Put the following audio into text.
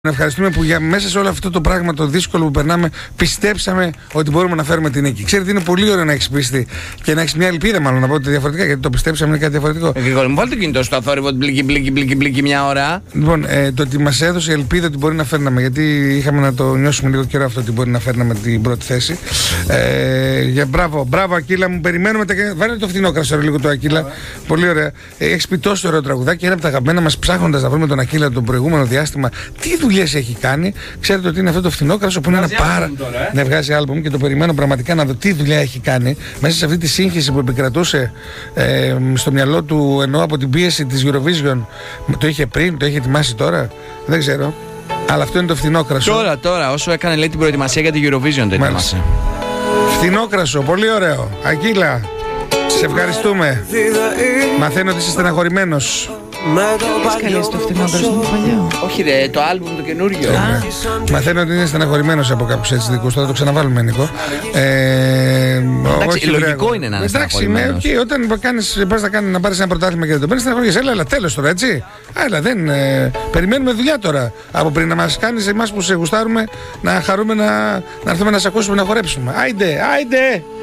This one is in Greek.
Να ευχαριστούμε που μέσα σε όλο αυτό το πράγμα το δύσκολο που περνάμε, πιστέψαμε ότι μπορούμε να φέρουμε την νίκη. Ξέρετε, είναι πολύ ωραίο να έχεις πίστη και να έχεις μια ελπίδα, μάλλον να πω ότι διαφορετικά, γιατί το πιστέψαμε είναι κάτι διαφορετικό. Μου βάλει το κινητό στο αθόρυβο, μπλικι μια ώρα. Λοιπόν, το ότι μας έδωσε ελπίδα ότι μπορεί να φέρναμε, γιατί είχαμε να το νιώσουμε λίγο καιρό αυτό ότι μπορεί να φέρναμε την πρώτη θέση. Μπράβο, Ακύλα μου, περιμένουμε τα. Βάλε το φθηνό κρασό λίγο το Ακύλα. Πολύ ωραία. Έχεις πει τόσο ωραίο τραγουδάκι, ένα από τα αγαπημένα μας, ψάχνοντας να βρούμε τον Ακύλα τον προηγούμενο διάστημα. Τι δουλειές έχει κάνει. Ξέρετε ότι είναι αυτό το φθηνό κρασό που είναι ένα πάρα. Ναι, βγάζει άλμπουμ και το περιμένω πραγματικά να δω τι δουλειά έχει κάνει μέσα σε αυτή τη σύγχυση που επικρατούσε στο μυαλό του, ενώ από την πίεση της Eurovision. Το είχε πριν, το είχε ετοιμάσει τώρα. Δεν ξέρω. Αλλά αυτό είναι το φθηνό κρασό. Τώρα, όσο έκανε λέει την προετοιμασία για την Eurovision, το ετοίμασε. Φθηνό κρασό, πολύ ωραίο. Ακύλα, σε ευχαριστούμε. Μαθαίνω ότι είσαι στεναχωρημένος. Έχεις καλέσει το φθηνό κρασό το παλιό? Όχι ρε, το άλμπουμ το καινούργιο. Μαθαίνω ότι είναι στεναχωρημένος από κάποιους έτσι δικούς. Θα το ξαναβάλουμε, Νίκο. Εντάξει, λογικό είναι να είναι στεναχωρημένος. Εντάξει, όταν πας να πάρεις ένα πρωτάθλημα και δεν το παίρνεις, στεναχωριέσαι. Έλα, τέλος τώρα, έτσι. Έλα, περιμένουμε δουλειά τώρα. Από πριν να μας κάνεις εμάς που σε γουστάρουμε να χαρούμε να έρθουμε να σε ακούσουμε να χορέψουμε. Άιντε!